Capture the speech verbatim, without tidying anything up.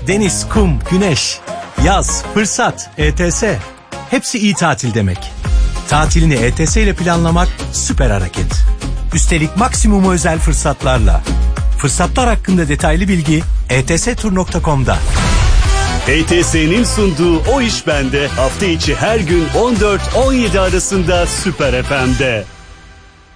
Deniz, kum, güneş, yaz, fırsat, E T S. Hepsi iyi tatil demek. Tatilini E T S ile planlamak süper hareket. Üstelik maksimum özel fırsatlarla. Fırsatlar hakkında detaylı bilgi e t s tur nokta com'da. E T S'nin sunduğu O İş Bende hafta içi her gün on dört on yedi arasında Süper F M'de.